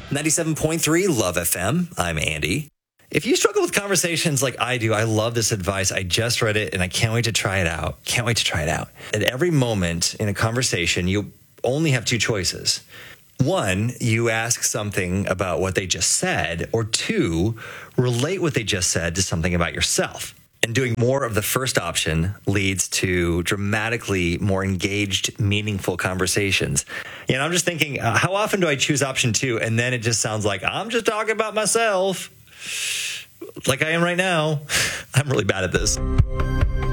97.3 Love FM. I'm Andy. If you struggle with conversations like I do, I love this advice. I just read it and I can't wait to try it out. Can't wait to try it out. At every moment in a conversation, you only have two choices. One, you ask something about what they just said, or two, relate what they just said to something about yourself. And doing more of the first option leads to dramatically more engaged, meaningful conversations. And I'm just thinking, how often do I choose option two? And then it just sounds like I'm just talking about myself, like I am right now. I'm really bad at this.